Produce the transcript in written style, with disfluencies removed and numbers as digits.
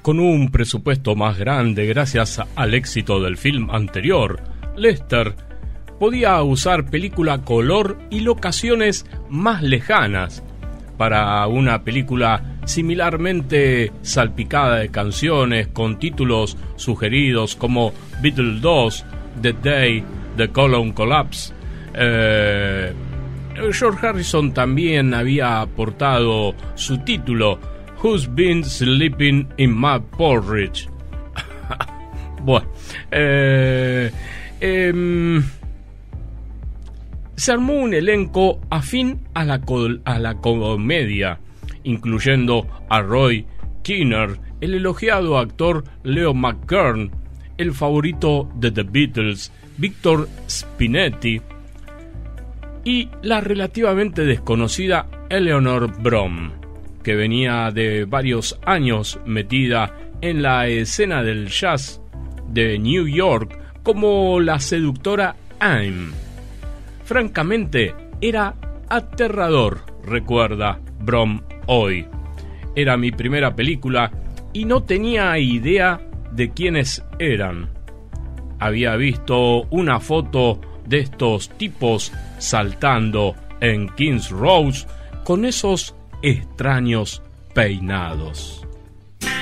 Con un presupuesto más grande gracias al éxito del film anterior, Lester podía usar película color y locaciones más lejanas para una película similarmente salpicada de canciones con títulos sugeridos como Beatles 2, The Day the Column Collapsed. George Harrison también había aportado su título Who's Been Sleeping in My Porridge. Bueno, se armó un elenco afín a la comedia, incluyendo a Roy Kinnear, el elogiado actor Leo McKern, el favorito de The Beatles, Victor Spinetti, y la relativamente desconocida Eleanor Brom, que venía de varios años metida en la escena del jazz de New York como la seductora Aim. Francamente, era aterrador, recuerda Brom hoy. Era mi primera película y no tenía idea de quiénes eran. Había visto una foto de estos tipos saltando en King's Road con esos extraños peinados.